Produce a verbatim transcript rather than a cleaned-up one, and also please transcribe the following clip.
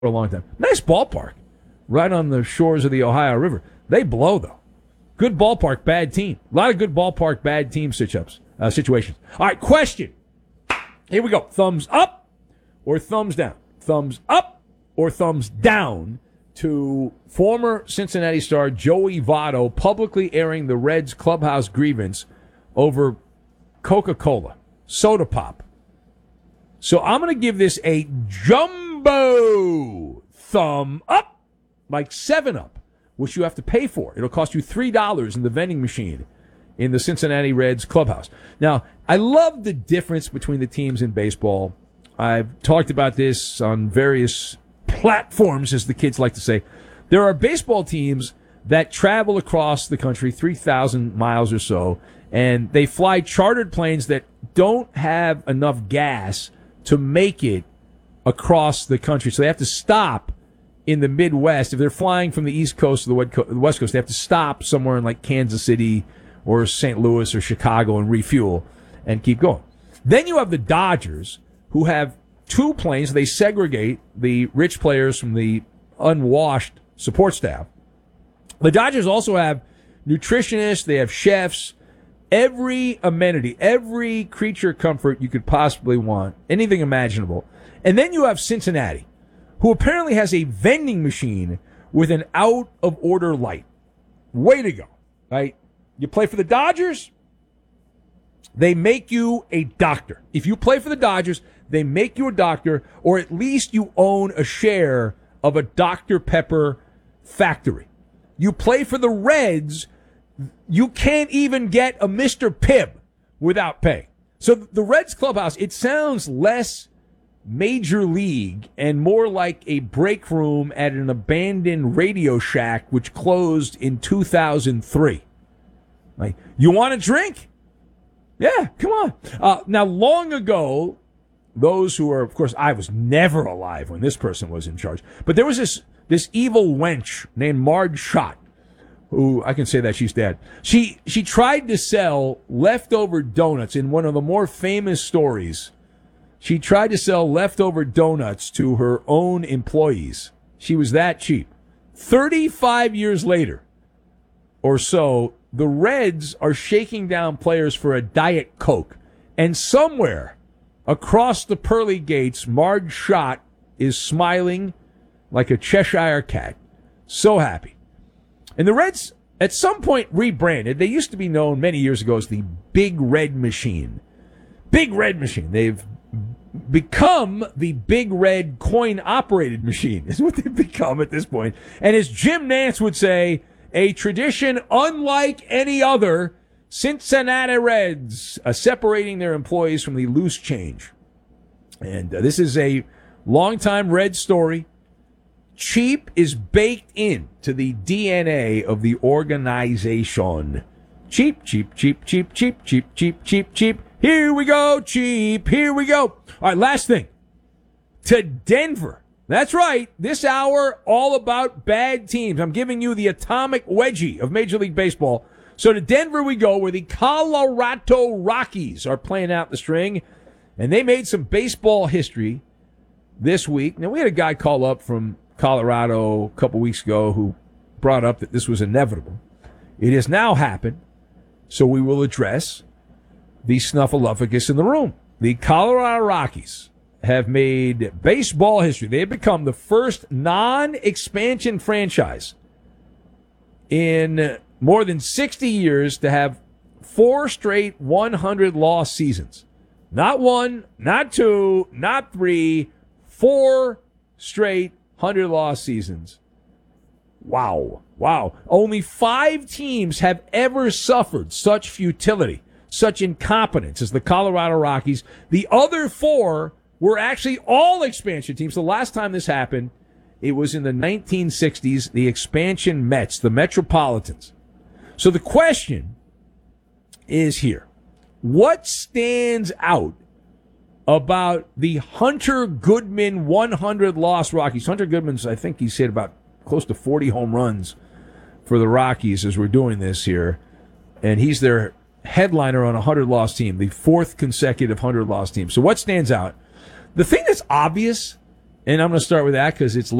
for a long time. Nice ballpark, right on the shores of the Ohio River. They blow, though. Good ballpark, bad team. A lot of good ballpark, bad team situps, uh, situations. All right, question. Here we go. Thumbs up or thumbs down? Thumbs up or thumbs down to former Cincinnati star Joey Votto publicly airing the Reds clubhouse grievance over Coca-Cola, soda pop. So I'm going to give this a jumbo thumb up, like seven up, which you have to pay for. It'll cost you three dollars in the vending machine in the Cincinnati Reds clubhouse. Now, I love the difference between the teams in baseball. I've talked about this on various platforms, as the kids like to say. There are baseball teams that travel across the country three thousand miles or so, and they fly chartered planes that don't have enough gas to make it across the country. So they have to stop in the Midwest. If they're flying from the East Coast to the West Coast, they have to stop somewhere in like Kansas City or Saint Louis or Chicago and refuel and keep going. Then you have the Dodgers, who have two planes. They segregate the rich players from the unwashed support staff. The Dodgers also have nutritionists. They have chefs. Every amenity, every creature comfort you could possibly want, anything imaginable. And then you have Cincinnati, who apparently has a vending machine with an out-of-order light. Way to go, right? You play for the Dodgers, they make you a doctor. If you play for the Dodgers, they make you a doctor, or at least you own a share of a Doctor Pepper factory. You play for the Reds, you can't even get a Mister Pibb without pay. So the Reds clubhouse, it sounds less major league and more like a break room at an abandoned Radio Shack which closed in two thousand three. Like, you want a drink? Yeah, come on. Uh, now, long ago, those who are, of course, I was never alive when this person was in charge, but there was this this evil wench named Marge Schott, who, I can say that she's dead. She she tried to sell leftover donuts in one of the more famous stories. She tried to sell leftover donuts to her own employees. She was that cheap. thirty-five years later or so, the Reds are shaking down players for a Diet Coke. And somewhere across the pearly gates, Marge Schott is smiling like a Cheshire cat. So happy. And the Reds, at some point, rebranded. They used to be known many years ago as the Big Red Machine. Big Red Machine. They've become the Big Red coin-operated machine, is what they've become at this point. And as Jim Nantz would say, a tradition unlike any other, Cincinnati Reds uh, separating their employees from the loose change. And uh, this is a longtime Red story. Cheap is baked in to the D N A of the organization. Cheap, cheap, cheap, cheap, cheap, cheap, cheap, cheap, cheap. Here we go, cheap. Here we go. All right, last thing. To Denver. That's right. This hour, all about bad teams. I'm giving you the atomic wedgie of Major League Baseball. So to Denver we go, where the Colorado Rockies are playing out the string. And they made some baseball history this week. Now, we had a guy call up from Colorado a couple weeks ago who brought up that this was inevitable. It has now happened, so we will address the snuffleupagus in the room. The Colorado Rockies have made baseball history. They have become the first non-expansion franchise in more than sixty years to have four straight one hundred loss seasons. Not one, not two, not three, four straight one hundred loss seasons. Wow. Wow. Only five teams have ever suffered such futility, such incompetence as the Colorado Rockies. The other four were actually all expansion teams. The last time this happened, it was in the nineteen sixties, the expansion Mets, the Metropolitans. So the question is here. What stands out about the Hunter Goodman one hundred loss Rockies? Hunter Goodman's, I think he's hit about close to forty home runs for the Rockies as we're doing this here. And he's their headliner on a one hundred loss team, the fourth consecutive one hundred loss team. So what stands out? The thing that's obvious And I'm going to start with that because it's